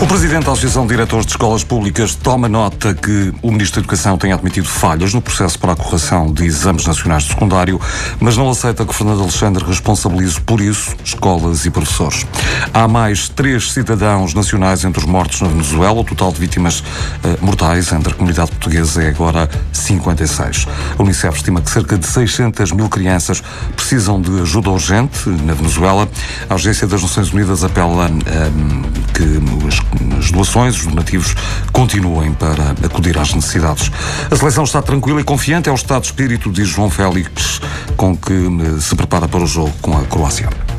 O Presidente da Associação de Diretores de Escolas Públicas toma nota que o Ministro da Educação tem admitido falhas no processo para a correção de exames nacionais de secundário, mas não aceita que Fernando Alexandre responsabilize por isso escolas e professores. Há mais 3 cidadãos nacionais entre os mortos na Venezuela. O total de vítimas mortais entre a comunidade portuguesa é agora 56. A Unicef estima que cerca de 600 mil crianças precisam de ajuda urgente na Venezuela. A Agência das Nações Unidas apela que as doações, os donativos, continuem para acudir às necessidades. A seleção está tranquila e confiante. É o estado de espírito de João Félix com que se prepara para o jogo com a Croácia.